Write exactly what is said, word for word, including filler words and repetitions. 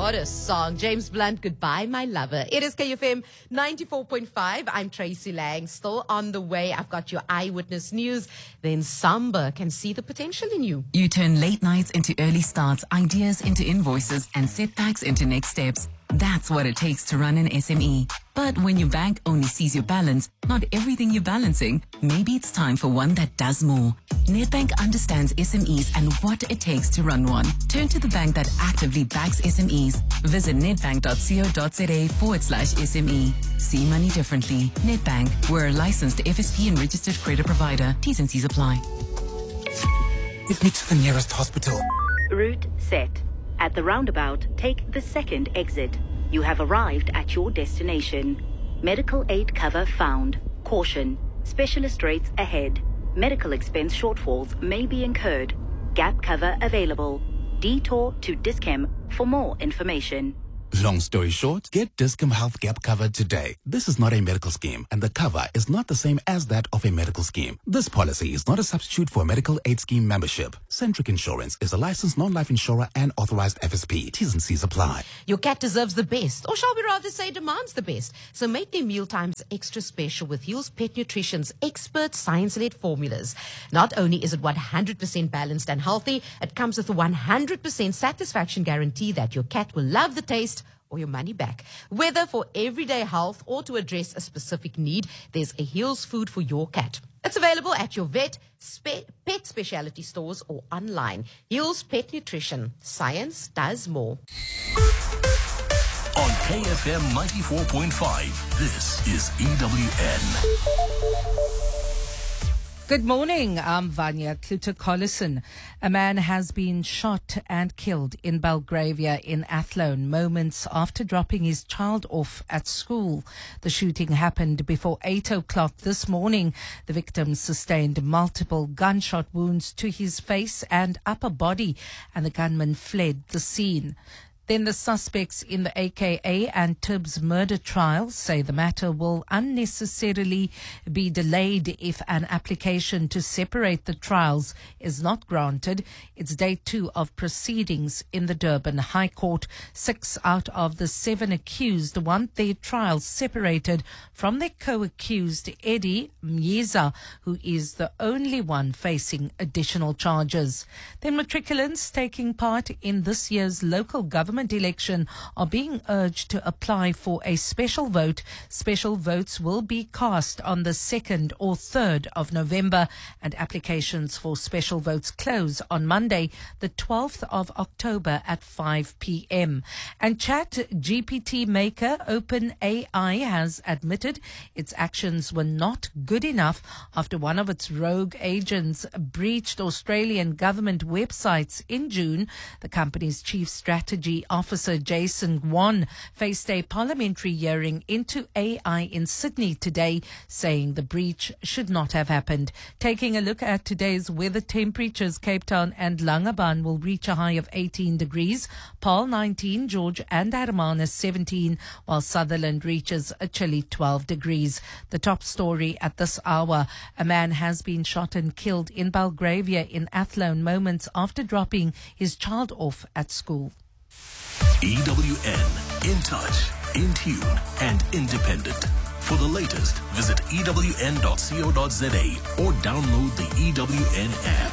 What a song. James Blunt, Goodbye, My Lover. It is K F M ninety-four point five. I'm Tracy Lang. Still on the way. I've got your eyewitness news. Then Samba can see the potential in you. You turn late nights into early starts, ideas into invoices, and setbacks into next steps. That's what it takes to run an S M E. But when your bank only sees your balance, not everything you're balancing, maybe it's time for one that does more. Nedbank understands S M Es and what it takes to run one. Turn to the bank that actively backs S M Es. Visit nedbank.co.za forward slash SME. See money differently. Nedbank, we're a licensed F S P and registered credit provider. T's and C's apply. Get me to the nearest hospital. Route set. At the roundabout, take the second exit. You have arrived at your destination. Medical aid cover found. Caution. Specialist rates ahead. Medical expense shortfalls may be incurred. Gap cover available. Detour to Dis-Chem for more information. Long story short, get Dis-Chem Health Gap cover today. This is not a medical scheme, and the cover is not the same as that of a medical scheme. This policy is not a substitute for a medical aid scheme membership. Centric Insurance is a licensed non-life insurer and authorized F S P. T's and C's apply. Your cat deserves the best, or shall we rather say demands the best. So make their mealtimes extra special with Hills Pet Nutrition's expert science-led formulas. Not only is it one hundred percent balanced and healthy, it comes with a one hundred percent satisfaction guarantee that your cat will love the taste or your money back. Whether for everyday health or to address a specific need, there's a Hills food for your cat. It's available at your vet, spe- pet specialty stores or online. Hills Pet Nutrition. Science does more. On K F M ninety-four point five, this is E W N. Good morning, I'm Vanya Kluter-Collison. A man has been shot and killed in Belgravia in Athlone moments after dropping his child off at school. The shooting happened before eight o'clock this morning. The victim sustained multiple gunshot wounds to his face and upper body, and the gunman fled the scene. Then the suspects in the A K A and Tibbs murder trial say the matter will unnecessarily be delayed if an application to separate the trials is not granted. It's day two of proceedings in the Durban High Court. Six out of the seven accused want their trials separated from their co-accused Eddie Myiza, who is the only one facing additional charges. Then matriculants taking part in this year's local government election are being urged to apply for a special vote. Special votes will be cast on the second or third of November, and applications for special votes close on Monday, the twelfth of October at five p.m. And Chat G P T maker OpenAI has admitted its actions were not good enough after one of its rogue agents breached Australian government websites in June. The company's chief strategy officer Jason Gwan faced a parliamentary hearing into A I in Sydney today, saying the breach should not have happened. Taking a look at today's weather temperatures, Cape Town and Langebaan will reach a high of eighteen degrees, Paarl nineteen, George and Hermanus seventeen, while Sutherland reaches a chilly twelve degrees. The top story at this hour: a man has been shot and killed in Belgravia in Athlone moments after dropping his child off at school. E W N, in touch, in tune, and independent. For the latest, visit E W N dot co dot za or download the E W N app.